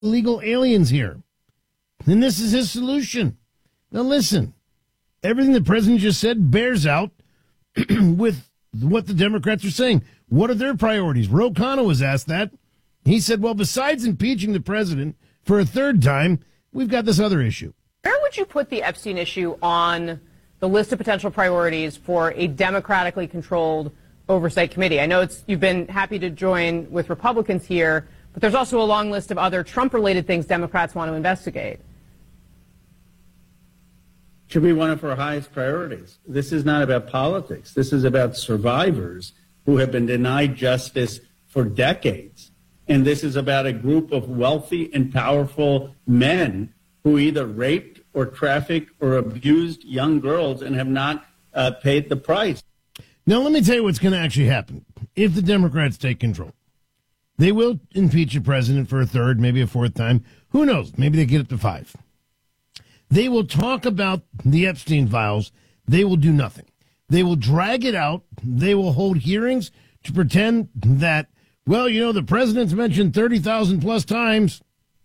illegal aliens here. And this is his solution. Now listen, everything the president just said bears out with what the Democrats are saying. What are their priorities? Ro Khanna was asked that. He said, well, besides impeaching the president for a third time, we've got this other issue. Where would you put the Epstein issue on the list of potential priorities for a democratically controlled oversight committee? I know you've been happy to join with Republicans here, but there's also a long list of other Trump-related things Democrats want to investigate. Should be one of our highest priorities. This is not about politics. This is about survivors who have been denied justice for decades. And this is about a group of wealthy and powerful men who either raped or trafficked or abused young girls and have not paid the price. Now, let me tell you what's going to actually happen if the Democrats take control. They will impeach the president for a third, maybe a fourth time. Who knows? Maybe they get up to 5. They will talk about the Epstein files. They will do nothing. They will drag it out. They will hold hearings to pretend that, well, you know, the president's mentioned 30,000 plus times.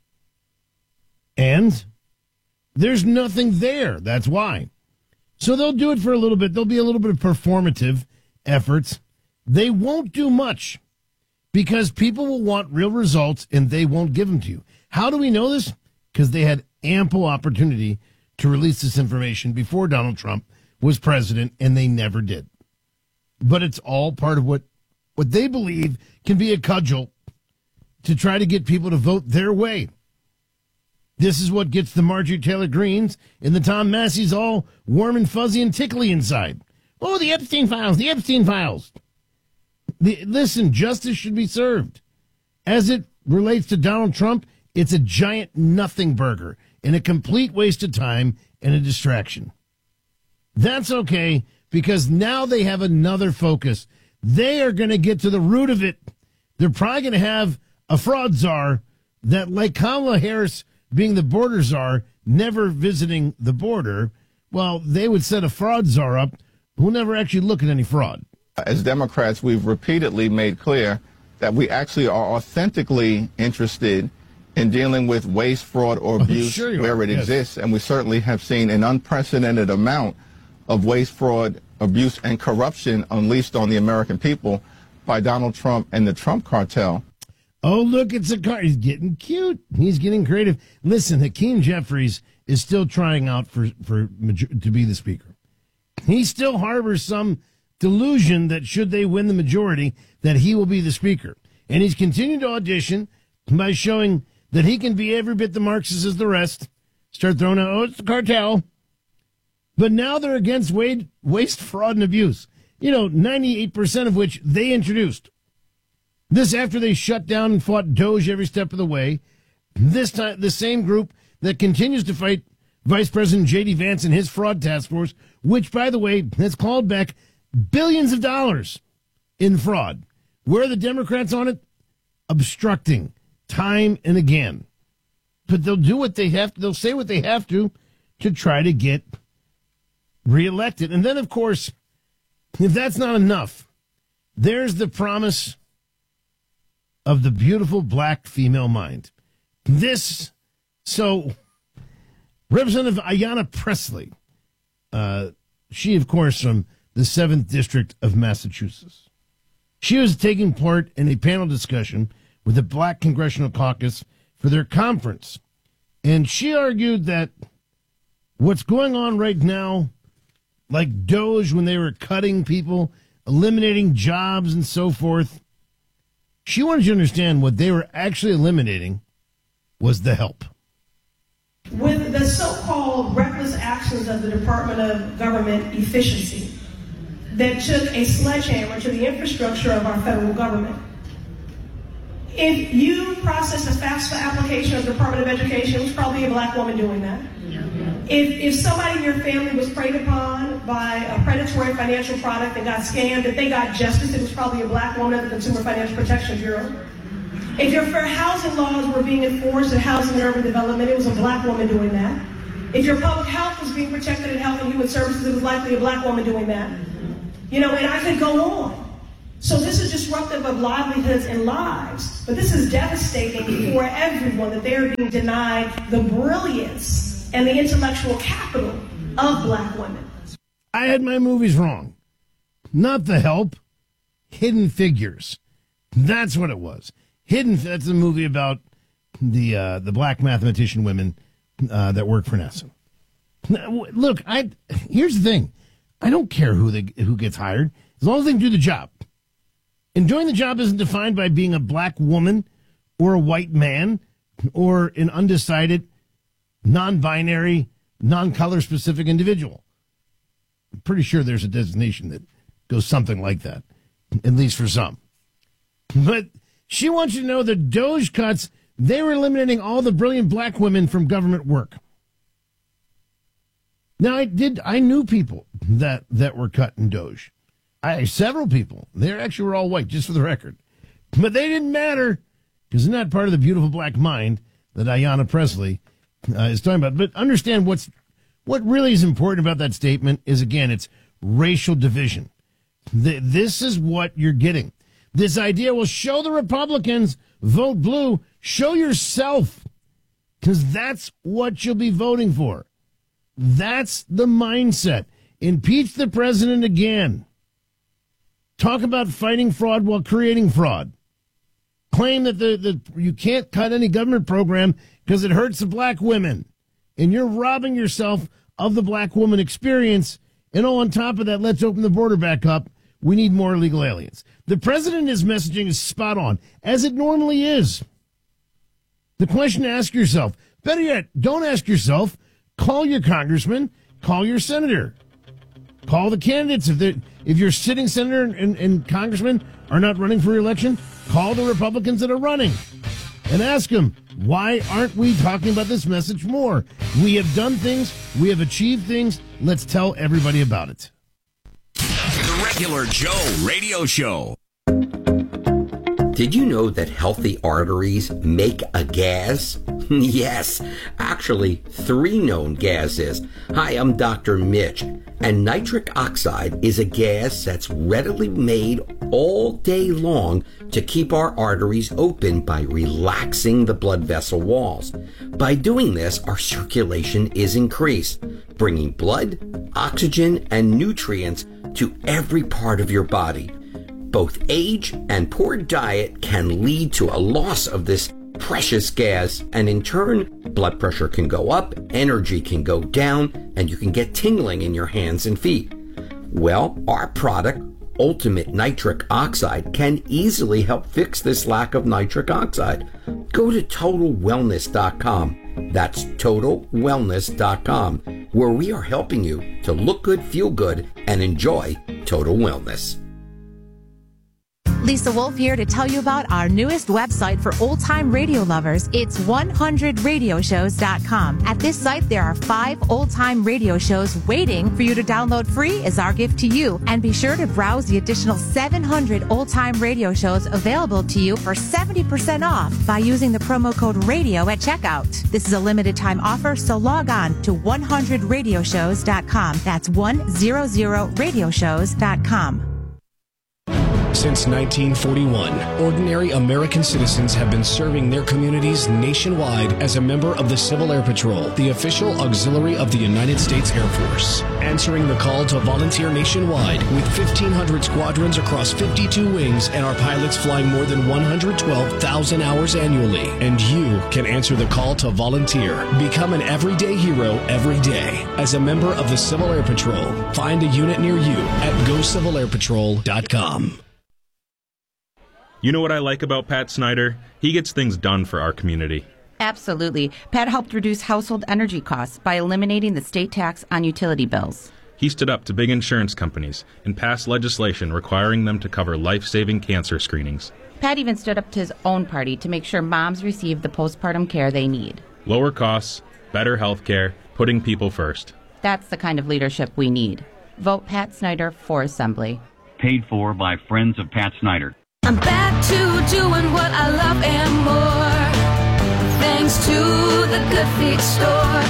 And there's nothing there. That's why. So they'll do it for a little bit. There'll be a little bit of performative efforts. They won't do much because people will want real results and they won't give them to you. How do we know this? Because they had ample opportunity to release this information before Donald Trump was president, and they never did. But it's all part of what they believe can be a cudgel to try to get people to vote their way. This is what gets the Marjorie Taylor Greens and the Tom Masseys all warm and fuzzy and tickly inside. Oh, the Epstein files, the Epstein files. Listen, justice should be served. As it relates to Donald Trump, it's a giant nothing burger and a complete waste of time and a distraction. That's okay, because now they have another focus. They are going to get to the root of it. They're probably going to have a fraud czar that, like Kamala Harris being the border czar, never visiting the border, well, they would set a fraud czar up who'll never actually look at any fraud. As Democrats, we've repeatedly made clear that we actually are authentically interested in dealing with waste, fraud, or abuse where it exists. And we certainly have seen an unprecedented amount of waste, fraud, abuse, and corruption unleashed on the American people by Donald Trump and the Trump cartel. Oh, look, it's a car. He's getting cute. He's getting creative. Listen, Hakeem Jeffries is still trying out to be the speaker. He still harbors some delusion that should they win the majority, that he will be the speaker. And he's continued to audition by showing that he can be every bit the Marxist as the rest. Start throwing out, oh, it's the cartel. But now they're against waste, fraud, and abuse. 98% of which they introduced. This after they shut down and fought Doge every step of the way. This time, the same group that continues to fight Vice President J.D. Vance and his fraud task force, which, by the way, has called back billions of dollars in fraud. Where are the Democrats on it? Obstructing time and again. But they'll do what they have to. They'll say what they have to try to get reelected. And then, of course, if that's not enough, there's the promise of the beautiful black female mind. Representative Ayanna Pressley, she, of course, from the 7th District of Massachusetts. She was taking part in a panel discussion with the Black Congressional Caucus for their conference. And she argued that what's going on right now, like Doge when they were cutting people, eliminating jobs and so forth, she wanted you to understand what they were actually eliminating was the help. With the so-called reckless actions of the Department of Government Efficiency that took a sledgehammer to the infrastructure of our federal government. If you process a FAFSA application of the Department of Education, it was probably a black woman doing that. If somebody in your family was preyed upon by a predatory financial product and got scammed, if they got justice, it was probably a black woman at the Consumer Financial Protection Bureau. If your fair housing laws were being enforced in housing and urban development, it was a black woman doing that. If your public health was being protected in Health and Human Services, it was likely a black woman doing that. And I could go on. So this is disruptive of livelihoods and lives, but this is devastating for everyone that they are being denied the brilliance and the intellectual capital of Black women. I had my movies wrong. Not The Help. Hidden Figures. That's what it was. That's a movie about the black mathematician women that work for NASA. Now, look, here's the thing. I don't care who gets hired, as long as they can do the job. And doing the job isn't defined by being a black woman or a white man or an undecided, non-binary, non-color specific individual. I'm pretty sure there's a designation that goes something like that, at least for some. But she wants you to know that DOGE cuts, they were eliminating all the brilliant black women from government work. Now, I knew people that were cut in DOGE. Several people. They actually were all white, just for the record. But they didn't matter, because they're not part of the beautiful black mind that Ayanna Pressley is talking about. But understand what really is important about that statement is, again, it's racial division. This is what you're getting. This idea will show the Republicans, vote blue, show yourself, because that's what you'll be voting for. That's the mindset. Impeach the president again. Talk about fighting fraud while creating fraud. Claim that you can't cut any government program because it hurts the black women. And you're robbing yourself of the black woman experience. And on top of that, let's open the border back up. We need more illegal aliens. The president and his messaging is spot on, as it normally is. The question to ask yourself, better yet, don't ask yourself, call your congressman, call your senator. Call the candidates. If your sitting senator and congressman are not running for re-election, call the Republicans that are running and ask them, why aren't we talking about this message more? We have done things. We have achieved things. Let's tell everybody about it. The Regular Joe Radio Show. Did you know that healthy arteries make a gas? Yes, actually 3 known gases. Hi, I'm Dr. Mitch, and nitric oxide is a gas that's readily made all day long to keep our arteries open by relaxing the blood vessel walls. By doing this, our circulation is increased, bringing blood, oxygen, and nutrients to every part of your body. Both age and poor diet can lead to a loss of this precious gas, and in turn, blood pressure can go up, energy can go down, and you can get tingling in your hands and feet. Well, our product, Ultimate Nitric Oxide, can easily help fix this lack of nitric oxide. Go to TotalWellness.com. That's TotalWellness.com, where we are helping you to look good, feel good, and enjoy total wellness. Lisa Wolf here to tell you about our newest website for old-time radio lovers. It's 100radioshows.com. At this site, there are 5 old-time radio shows waiting for you to download free as our gift to you. And be sure to browse the additional 700 old-time radio shows available to you for 70% off by using the promo code RADIO at checkout. This is a limited-time offer, so log on to 100radioshows.com. That's 100radioshows.com. Since 1941, ordinary American citizens have been serving their communities nationwide as a member of the Civil Air Patrol, the official auxiliary of the United States Air Force. Answering the call to volunteer nationwide with 1,500 squadrons across 52 wings and our pilots flying more than 112,000 hours annually. And you can answer the call to volunteer. Become an everyday hero every day as a member of the Civil Air Patrol. Find a unit near you at GoCivilAirPatrol.com. You know what I like about Pat Snyder? He gets things done for our community. Absolutely. Pat helped reduce household energy costs by eliminating the state tax on utility bills. He stood up to big insurance companies and passed legislation requiring them to cover life-saving cancer screenings. Pat even stood up to his own party to make sure moms receive the postpartum care they need. Lower costs, better health care, putting people first. That's the kind of leadership we need. Vote Pat Snyder for Assembly. Paid for by Friends of Pat Snyder. I'm back to doing what I love and more, thanks to the Good Feet store.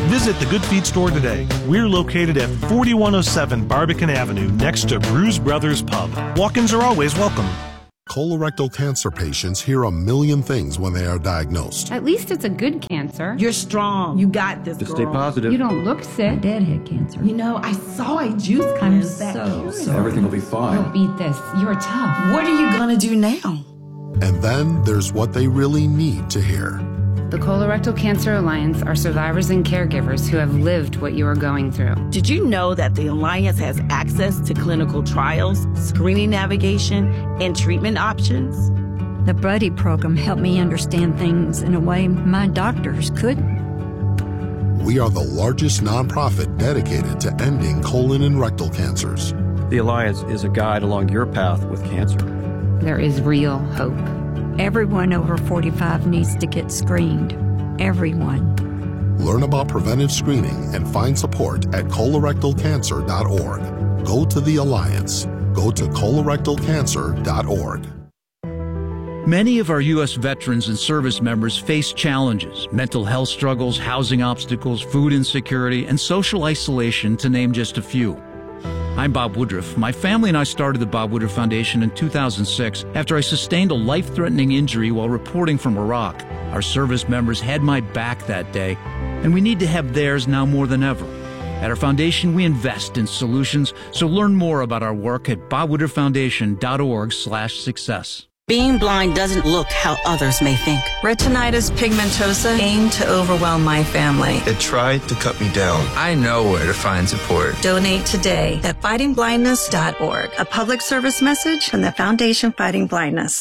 Visit the Good Feet store today. We're located at 4107 Barbican Avenue, next to Brews Brothers Pub. Walk-ins are always welcome. Colorectal cancer patients hear a million things when they are diagnosed. At least it's a good cancer. You're strong. You got this, girl. Stay positive. You don't look sick. Deadhead cancer. You know, I saw a juice cleanse. So everything will be fine. You'll beat this. You're tough. What are you gonna do now? And then there's what they really need to hear. The Colorectal Cancer Alliance are survivors and caregivers who have lived what you are going through. Did you know that the Alliance has access to clinical trials, screening navigation, and treatment options? The Buddy program helped me understand things in a way my doctors couldn't. We are the largest nonprofit dedicated to ending colon and rectal cancers. The Alliance is a guide along your path with cancer. There is real hope. Everyone over 45 needs to get screened. Everyone. Learn about preventive screening and find support at colorectalcancer.org. Go to the Alliance. Go to colorectalcancer.org. Many of our U.S. veterans and service members face challenges, mental health struggles, housing obstacles, food insecurity, and social isolation, to name just a few. I'm Bob Woodruff. My family and I started the Bob Woodruff Foundation in 2006 after I sustained a life-threatening injury while reporting from Iraq. Our service members had my back that day, and we need to have theirs now more than ever. At our foundation, we invest in solutions, so learn more about our work at bobwoodrufffoundation.org/success. Being blind doesn't look how others may think. Retinitis pigmentosa aimed to overwhelm my family. It tried to cut me down. I know where to find support. Donate today at fightingblindness.org. A public service message from the Foundation Fighting Blindness.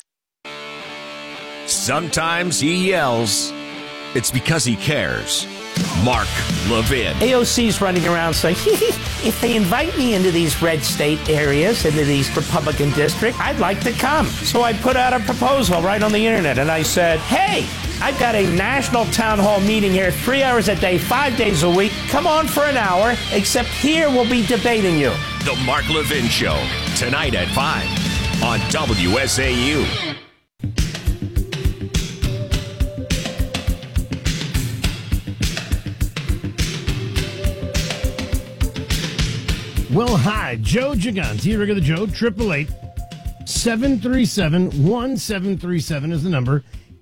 Sometimes he yells. It's because he cares. Mark Levin. AOC's running around saying, if they invite me into these red state areas, into these Republican districts, I'd like to come. So I put out a proposal right on the internet, and I said, hey, I've got a national town hall meeting here 3 hours a day, 5 days a week. Come on for an hour, except here we'll be debating you. The Mark Levin Show, tonight at 5 on WSAU. Well, hi, Joe Gigante, regular Joe, 888-737-1737 is the number.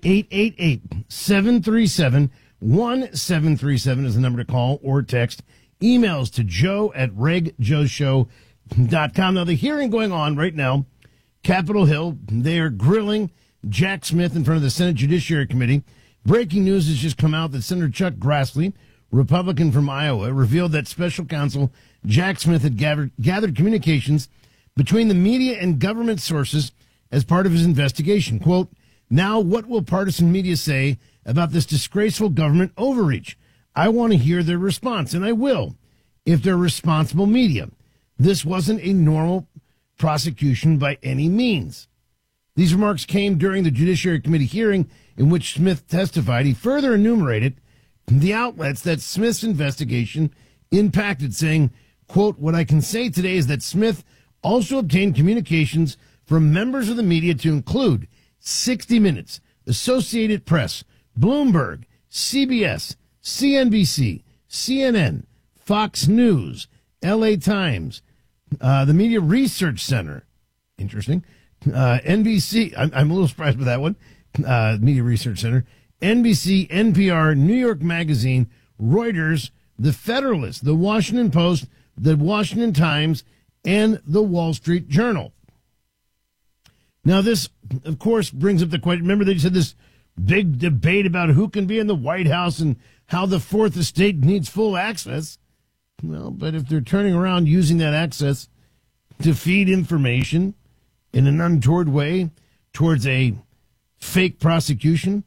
888-737-1737 is the number to call or text. Emails to joe@regjoeshow.com. Now, the hearing going on right now, Capitol Hill, they are grilling Jack Smith in front of the Senate Judiciary Committee. Breaking news has just come out that Senator Chuck Grassley, Republican from Iowa, revealed that special counsel Jack Smith had gathered communications between the media and government sources as part of his investigation. Quote, now what will partisan media say about this disgraceful government overreach? I want to hear their response, and I will, if they're responsible media. This wasn't a normal prosecution by any means. These remarks came during the Judiciary Committee hearing in which Smith testified. He further enumerated the outlets that Smith's investigation impacted, saying, quote, what I can say today is that Smith also obtained communications from members of the media to include 60 Minutes, Associated Press, Bloomberg, CBS, CNBC, CNN, Fox News, LA Times, the Media Research Center. Interesting. NBC, I'm a little surprised by that one. Media Research Center. NBC, NPR, New York Magazine, Reuters, The Federalist, The Washington Post, The Washington Times, and The Wall Street Journal. Now, this, of course, brings up the question. Remember, they just had this big debate about who can be in the White House and how the Fourth Estate needs full access. Well, but if they're turning around using that access to feed information in an untoward way towards a fake prosecution,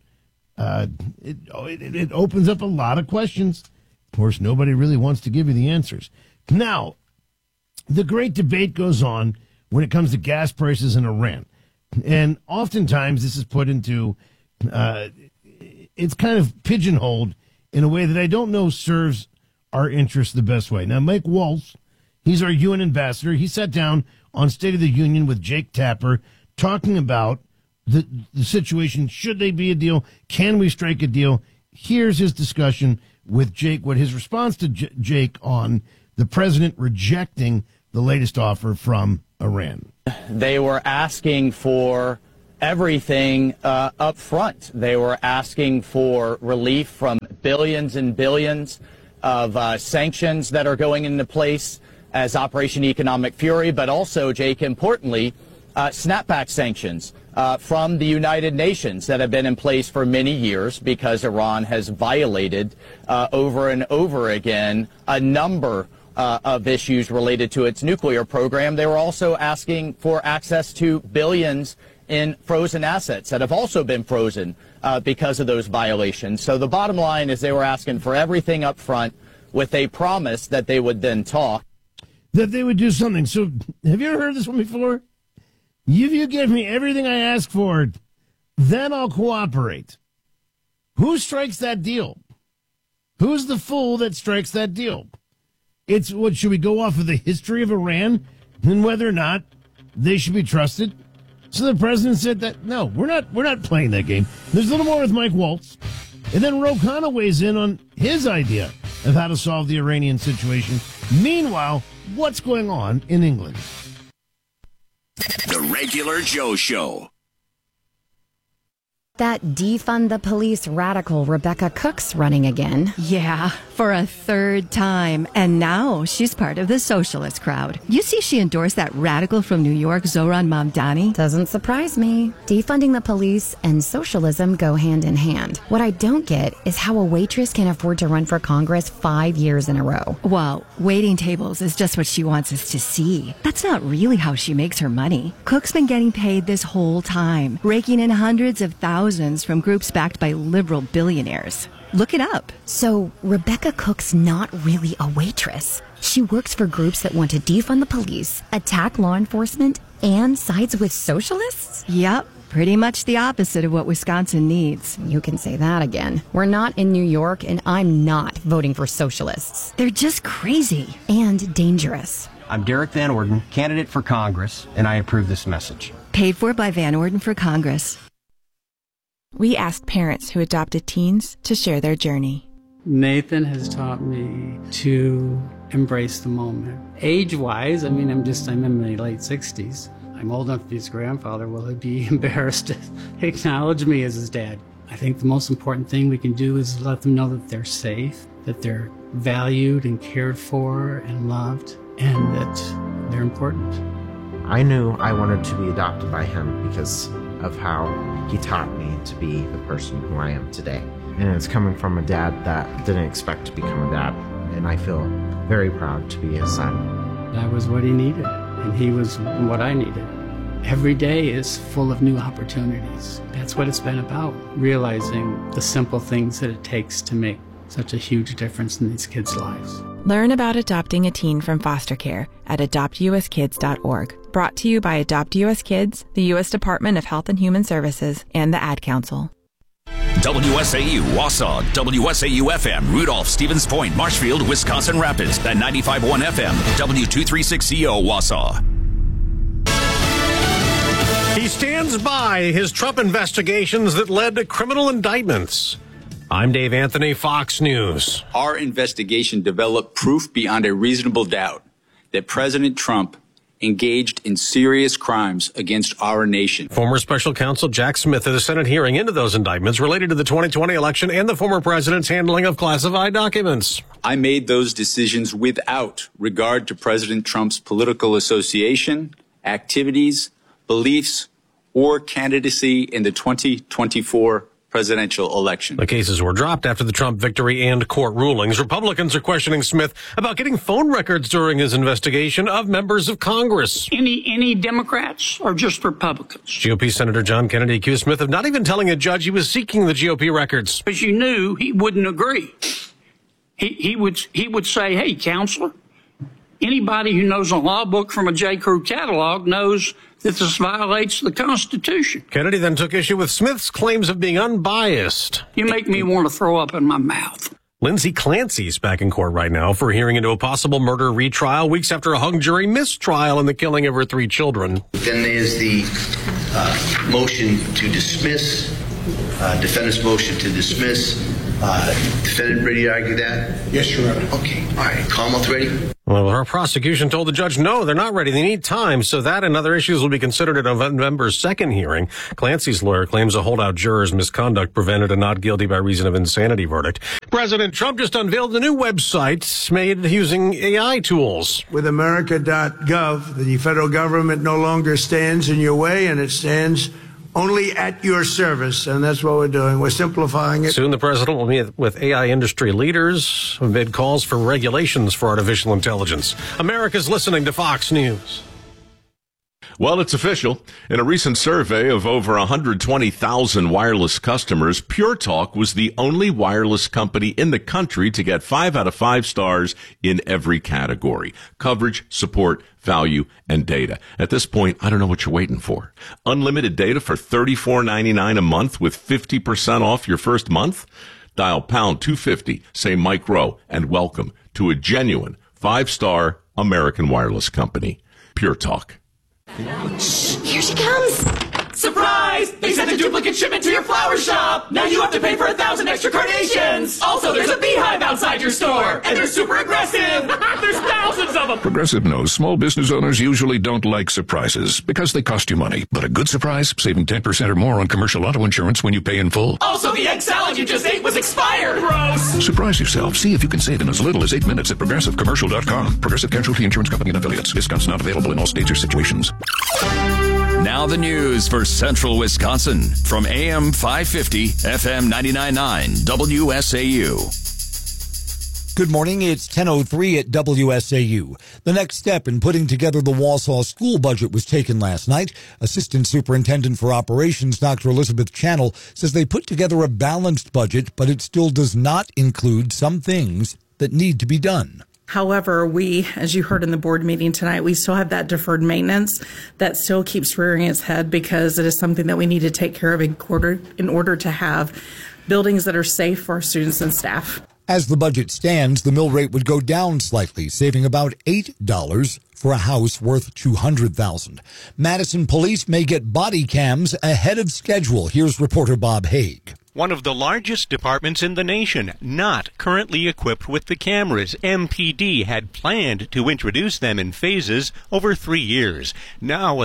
it opens up a lot of questions. Of course, nobody really wants to give you the answers. Now, the great debate goes on when it comes to gas prices in Iran. And oftentimes this is put into, it's kind of pigeonholed in a way that I don't know serves our interests the best way. Now, Mike Waltz, he's our UN ambassador. He sat down on State of the Union with Jake Tapper talking about the situation. Should they be a deal? Can we strike a deal? Here's his discussion with Jake, what his response to Jake on the president rejecting the latest offer from Iran. They were asking for everything up front. They were asking for relief from billions and billions of sanctions that are going into place as Operation Economic Fury, but also, Jake, importantly, snapback sanctions from the United Nations that have been in place for many years because Iran has violated over and over again a number of issues related to its nuclear program. They were also asking for access to billions in frozen assets that have also been frozen because of those violations. So the bottom line is they were asking for everything up front with a promise that they would then talk. That they would do something. So have you ever heard this one before? If you give me everything I ask for, then I'll cooperate. Who strikes that deal? Who's the fool that strikes that deal? It's what, should we go off of the history of Iran and whether or not they should be trusted? So the president said that, no, we're not playing that game. There's a little more with Mike Waltz. And then Ro Khanna weighs in on his idea of how to solve the Iranian situation. Meanwhile, what's going on in England? The Regular Joe Show. That defund the police radical Rebecca Cook's running again. Yeah, for a third time. And now she's part of the socialist crowd. You see she endorsed that radical from New York, Zohran Mamdani? Doesn't surprise me. Defunding the police and socialism go hand in hand. What I don't get is how a waitress can afford to run for Congress 5 years in a row. Well, waiting tables is just what she wants us to see. That's not really how she makes her money. Cook's been getting paid this whole time, raking in hundreds of thousands from groups backed by liberal billionaires. Look it up. So Rebecca Cook's not really a waitress. She works for groups that want to defund the police, attack law enforcement, and sides with socialists? Yep. Pretty much the opposite of what Wisconsin needs. You can say that again. We're not in New York, and I'm not voting for socialists. They're just crazy. And dangerous. I'm Derek Van Orden, candidate for Congress, and I approve this message. Paid for by Van Orden for Congress. We asked parents who adopted teens to share their journey. Nathan has taught me to embrace the moment. Age-wise, I'm in my late 60s. I'm old enough to be his grandfather. Will he be embarrassed to acknowledge me as his dad? I think the most important thing we can do is let them know that they're safe, that they're valued and cared for and loved, and that they're important. I knew I wanted to be adopted by him because of how he taught me to be the person who I am today. And it's coming from a dad that didn't expect to become a dad. And I feel very proud to be his son. That was what he needed, and he was what I needed. Every day is full of new opportunities. That's what it's been about, realizing the simple things that it takes to make such a huge difference in these kids' lives. Learn about adopting a teen from foster care at adoptuskids.org. Brought to you by Adopt US Kids, the U.S. Department of Health and Human Services, and the Ad Council. WSAU, Wausau, WSAU-FM, Rudolph, Stevens Point, Marshfield, Wisconsin Rapids, at 95.1 FM, W236CO, Wausau. He stands by his Trump investigations that led to criminal indictments. I'm Dave Anthony, Fox News. Our investigation developed proof beyond a reasonable doubt that President Trump engaged in serious crimes against our nation. Former special counsel Jack Smith at a Senate hearing into those indictments related to the 2020 election and the former president's handling of classified documents. I made those decisions without regard to President Trump's political association, activities, beliefs, or candidacy in the 2024 presidential election. The cases were dropped after the Trump victory and court rulings. Republicans are questioning Smith about getting phone records during his investigation of members of Congress. Any Democrats or just Republicans? GOP Senator John Kennedy accused Smith of not even telling a judge he was seeking the GOP records. Because you knew he wouldn't agree. He would say, hey, counselor, anybody who knows a law book from a J. Crew catalog knows that this violates the Constitution. Kennedy then took issue with Smith's claims of being unbiased. You make me want to throw up in my mouth. Lindsay Clancy's back in court right now for hearing into a possible murder retrial weeks after a hung jury mistrial in the killing of her 3 children. Then there's the motion to dismiss, defendant's motion to dismiss Defendant, ready to argue that? Yes, Your Honor. Okay. All right. Commonwealth ready? Well, our prosecution told the judge, no, they're not ready. They need time. So that and other issues will be considered at November's second hearing. Clancy's lawyer claims a holdout juror's misconduct prevented a not guilty by reason of insanity verdict. President Trump just unveiled a new website made using AI tools. With America.gov, the federal government no longer stands in your way, and it stands only at your service, and that's what we're doing. We're simplifying it. Soon the president will meet with AI industry leaders amid calls for regulations for artificial intelligence. America's listening to Fox News. Well, it's official. In a recent survey of over 120,000 wireless customers, Pure Talk was the only wireless company in the country to get 5 out of 5 stars in every category: coverage, support, value, and data. At this point, I don't know what you're waiting for. Unlimited data for $34.99 a month with 50% off your first month? Dial pound 250, say Mike Rowe, and welcome to a genuine 5-star American wireless company. Pure Talk. Here she comes. Surprise! They sent a duplicate shipment to your flower shop! Now you have to pay for 1,000 extra carnations! Also, there's a beehive outside your store! And they're super aggressive! There's thousands of them! Progressive knows small business owners usually don't like surprises because they cost you money. But a good surprise? Saving 10% or more on commercial auto insurance when you pay in full. Also, the egg salad you just ate was expired! Gross! Surprise yourself. See if you can save in as little as 8 minutes at ProgressiveCommercial.com. Progressive Casualty Insurance Company and Affiliates. Discounts not available in all states or situations. Now the news for Central Wisconsin from AM 550, FM 99.9, WSAU. Good morning. It's 10:03 at WSAU. The next step in putting together the Wausau school budget was taken last night. Assistant Superintendent for Operations, Dr. Elizabeth Channel, says they put together a balanced budget, but it still does not include some things that need to be done. However, we, as you heard in the board meeting tonight, we still have that deferred maintenance that still keeps rearing its head because it is something that we need to take care of in order to have buildings that are safe for our students and staff. As the budget stands, the mill rate would go down slightly, saving about $8 for a house worth $200,000. Madison police may get body cams ahead of schedule. Here's reporter Bob Haig. One of the largest departments in the nation, not currently equipped with the cameras. MPD had planned to introduce them in phases over 3 years. Now a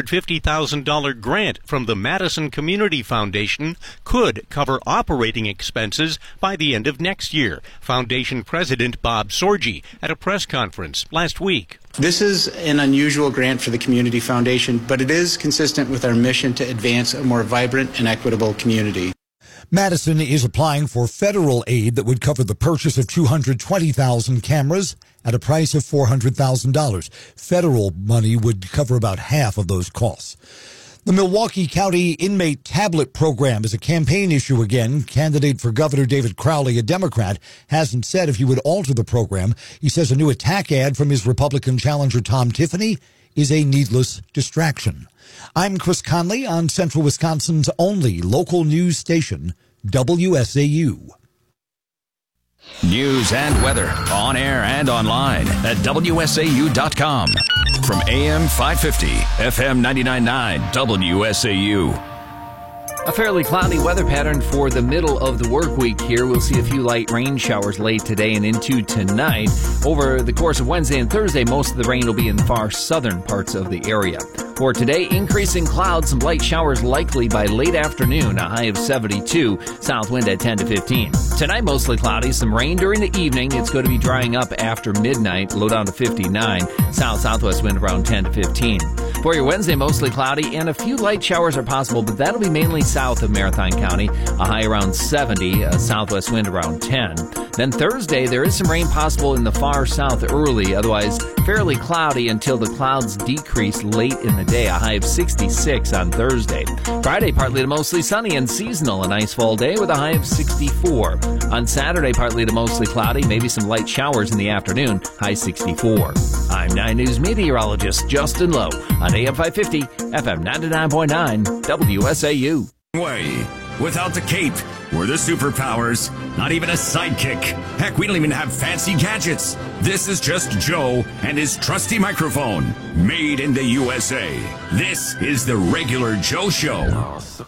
$350,000 grant from the Madison Community Foundation could cover operating expenses by the end of next year. Foundation President Bob Sorgi at a press conference last week. This is an unusual grant for the Community Foundation, but it is consistent with our mission to advance a more vibrant and equitable community. Madison is applying for federal aid that would cover the purchase of 220,000 cameras at a price of $400,000. Federal money would cover about half of those costs. The Milwaukee County Inmate Tablet Program is a campaign issue again. Candidate for Governor David Crowley, a Democrat, hasn't said if he would alter the program. He says a new attack ad from his Republican challenger Tom Tiffany is a needless distraction. I'm Chris Conley on Central Wisconsin's only local news station, WSAU. News and weather on air and online at WSAU.com. From AM 550, FM 99.9, WSAU. A fairly cloudy weather pattern for the middle of the work week here. We'll see a few light rain showers late today and into tonight. Over the course of Wednesday and Thursday, most of the rain will be in the far southern parts of the area. For today, increasing clouds, some light showers likely by late afternoon, a high of 72, south wind at 10 to 15. Tonight, mostly cloudy, some rain during the evening. It's going to be drying up after midnight, low down to 59, south-southwest wind around 10 to 15. For your Wednesday, mostly cloudy, and a few light showers are possible, but that'll be mainly south of Marathon County, a high around 70, a southwest wind around 10. Then Thursday, there is some rain possible in the far south early, otherwise fairly cloudy until the clouds decrease late in the day, a high of 66 on Thursday. Friday, partly to mostly sunny and seasonal, a nice fall day with a high of 64. On Saturday, partly to mostly cloudy, maybe some light showers in the afternoon, high 64. I'm 9 News meteorologist Justin Lowe on AM 550, FM 99.9, WSAU. Way. Without the cape, we're the superpowers. Not even a sidekick. Heck, we don't even have fancy gadgets. This is just Joe and his trusty microphone. Made in the USA. This is the Regular Joe Show.